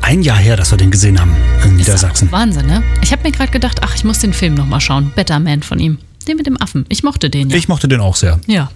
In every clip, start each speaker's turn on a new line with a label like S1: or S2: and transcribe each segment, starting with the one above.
S1: ein Jahr her, dass wir den gesehen haben in Niedersachsen.
S2: Wahnsinn, ne? Ich habe mir gerade gedacht, ich muss den Film nochmal schauen. Better Man von ihm. Den mit dem Affen. Ich mochte den, ja.
S1: Ich mochte den auch sehr.
S2: Ja.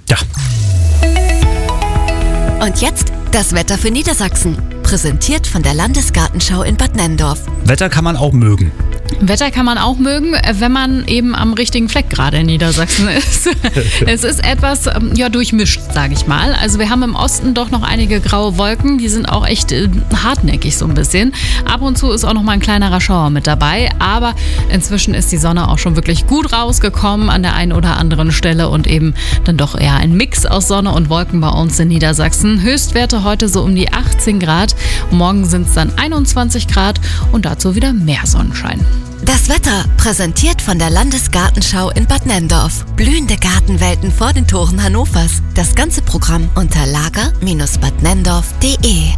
S3: Und jetzt das Wetter für Niedersachsen. Präsentiert von der Landesgartenschau in Bad Nenndorf.
S1: Wetter kann man auch mögen.
S2: Wetter kann man auch mögen, wenn man eben am richtigen Fleck gerade in Niedersachsen ist. Es ist etwas durchmischt, sage ich mal. Also wir haben im Osten doch noch einige graue Wolken, die sind auch echt hartnäckig so ein bisschen. Ab und zu ist auch noch mal ein kleinerer Schauer mit dabei, aber inzwischen ist die Sonne auch schon wirklich gut rausgekommen an der einen oder anderen Stelle und eben dann doch eher ein Mix aus Sonne und Wolken bei uns in Niedersachsen. Höchstwerte heute so um die 18 Grad, morgen sind es dann 21 Grad und dazu wieder mehr Sonnenschein.
S3: Das Wetter präsentiert von der Landesgartenschau in Bad Nenndorf. Blühende Gartenwelten vor den Toren Hannovers. Das ganze Programm unter lager-badnenndorf.de.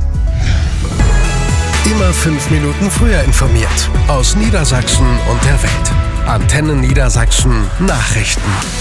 S4: Immer 5 Minuten früher informiert. Aus Niedersachsen und der Welt. Antenne Niedersachsen Nachrichten.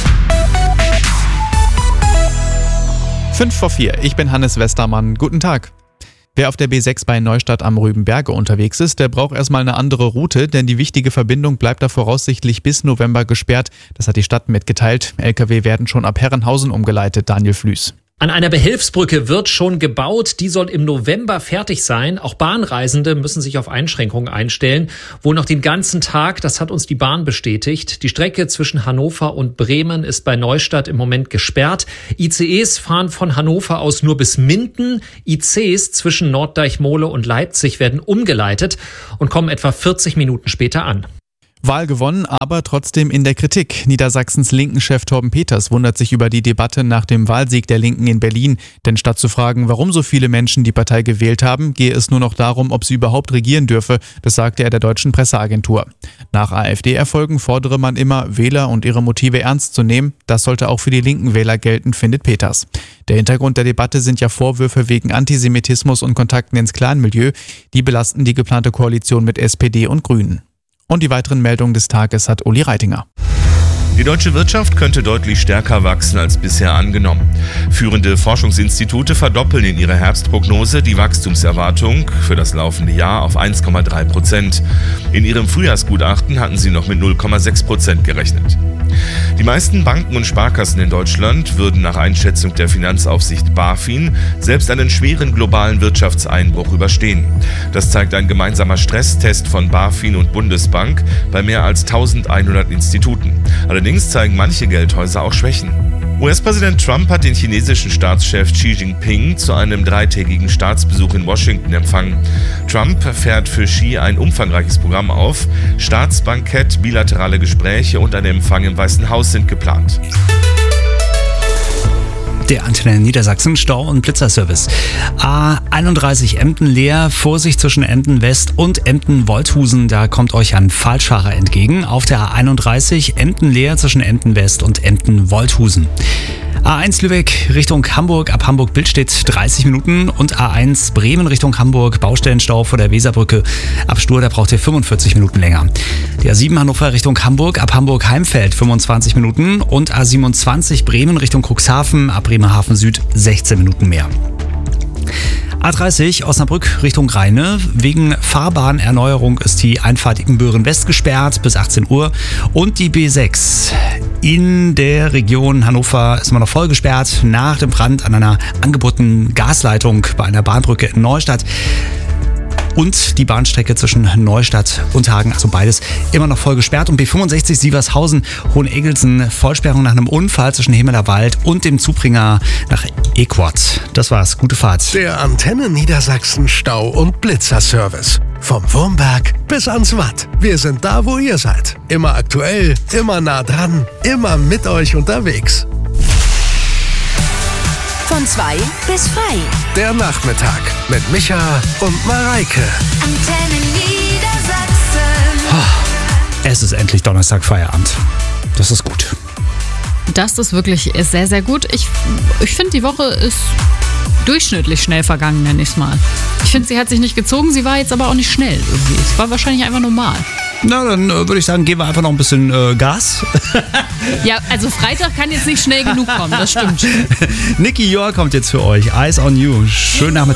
S5: 5:04. Ich bin Hannes Westermann. Guten Tag. Wer auf der B6 bei Neustadt am Rübenberge unterwegs ist, der braucht erstmal eine andere Route, denn die wichtige Verbindung bleibt da voraussichtlich bis November gesperrt. Das hat die Stadt mitgeteilt. Lkw werden schon ab Herrenhausen umgeleitet. Daniel Flüß.
S6: An einer Behelfsbrücke wird schon gebaut. Die soll im November fertig sein. Auch Bahnreisende müssen sich auf Einschränkungen einstellen. Wohl noch den ganzen Tag, das hat uns die Bahn bestätigt. Die Strecke zwischen Hannover und Bremen ist bei Neustadt im Moment gesperrt. ICEs fahren von Hannover aus nur bis Minden. ICs zwischen Norddeichmole und Leipzig werden umgeleitet und kommen etwa 40 Minuten später an.
S5: Wahl gewonnen, aber trotzdem in der Kritik. Niedersachsens Linken-Chef Torben Peters wundert sich über die Debatte nach dem Wahlsieg der Linken in Berlin. Denn statt zu fragen, warum so viele Menschen die Partei gewählt haben, gehe es nur noch darum, ob sie überhaupt regieren dürfe. Das sagte er der deutschen Presseagentur. Nach AfD-Erfolgen fordere man immer, Wähler und ihre Motive ernst zu nehmen. Das sollte auch für die linken Wähler gelten, findet Peters. Der Hintergrund der Debatte sind ja Vorwürfe wegen Antisemitismus und Kontakten ins Clanmilieu. Die belasten die geplante Koalition mit SPD und Grünen. Und die weiteren Meldungen des Tages hat Uli Reitinger.
S7: Die deutsche Wirtschaft könnte deutlich stärker wachsen als bisher angenommen. Führende Forschungsinstitute verdoppeln in ihrer Herbstprognose die Wachstumserwartung für das laufende Jahr auf 1,3%. In ihrem Frühjahrsgutachten hatten sie noch mit 0,6% gerechnet. Die meisten Banken und Sparkassen in Deutschland würden nach Einschätzung der Finanzaufsicht BaFin selbst einen schweren globalen Wirtschaftseinbruch überstehen. Das zeigt ein gemeinsamer Stresstest von BaFin und Bundesbank bei mehr als 1100 Instituten. Allerdings zeigen manche Geldhäuser auch Schwächen. US-Präsident Trump hat den chinesischen Staatschef Xi Jinping zu einem 3-tägigen Staatsbesuch in Washington empfangen. Trump fährt für Xi ein umfangreiches Programm auf. Staatsbankett, bilaterale Gespräche und ein Empfang im Weißen Haus sind geplant.
S1: Der Antenne Niedersachsen Stau- und Blitzerservice. A31 Emden leer, Vorsicht zwischen Emden West und Emden Wolthusen, da kommt euch ein Falschfahrer entgegen. Auf der A31 Emden leer zwischen Emden West und Emden Wolthusen. A1 Lübeck Richtung Hamburg, ab Hamburg-Billstedt 30 Minuten und A1 Bremen Richtung Hamburg, Baustellenstau vor der Weserbrücke. Ab Stur, da braucht ihr 45 Minuten länger. Die A7 Hannover Richtung Hamburg, ab Hamburg-Heimfeld 25 Minuten und A27 Bremen Richtung Cuxhaven, ab Bremerhaven Süd 16 Minuten mehr. A30 Osnabrück Richtung Rheine. Wegen Fahrbahnerneuerung ist die Einfahrt Ibbenbüren West gesperrt bis 18 Uhr. Und die B6 in der Region Hannover ist immer noch voll gesperrt nach dem Brand an einer angebotenen Gasleitung bei einer Bahnbrücke in Neustadt. Und die Bahnstrecke zwischen Neustadt und Hagen, also beides, immer noch voll gesperrt. Und B65 Sievershausen, Hohenegelsen, Vollsperrung nach einem Unfall zwischen Himmelerwald und dem Zubringer nach Equat. Das war's. Gute Fahrt.
S4: Der Antenne Niedersachsen Stau- und Blitzerservice. Vom Wurmberg bis ans Watt. Wir sind da, wo ihr seid. Immer aktuell, immer nah dran, immer mit euch unterwegs.
S3: Von 2 bis frei.
S4: Der Nachmittag mit Micha und Mareike.
S3: Antenne Niedersachsen.
S1: Es ist endlich Donnerstag Feierabend. Das ist gut.
S2: Das ist wirklich sehr, sehr gut. Ich finde, die Woche ist durchschnittlich schnell vergangen, nenne ich es mal. Ich finde, sie hat sich nicht gezogen, sie war jetzt aber auch nicht schnell irgendwie. Es war wahrscheinlich einfach normal.
S1: Na, dann würde ich sagen, geben wir einfach noch ein bisschen Gas.
S2: Ja, also Freitag kann jetzt nicht schnell genug kommen, das stimmt.
S1: Nicky Jor kommt jetzt für euch. Eyes on You. Schönen Nachmittag.